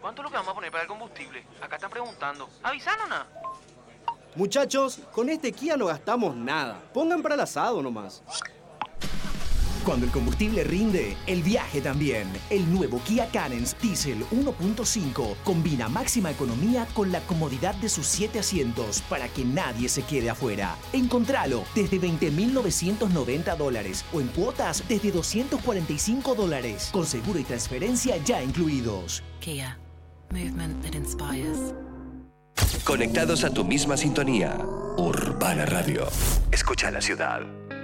¿Cuánto es lo que vamos a poner para el combustible? Acá están preguntando. ¿Avisaron, nada? Muchachos, con este Kia no gastamos nada. Pongan para el asado nomás. Cuando el combustible rinde, el viaje también. El nuevo Kia Carens Diesel 1.5 combina máxima economía con la comodidad de sus 7 asientos para que nadie se quede afuera. Encontralo desde $20,990 o en cuotas desde $245 con seguro y transferencia ya incluidos. Kia. Movement that inspires. Conectados a tu misma sintonía. Urbana Radio. Escucha la ciudad.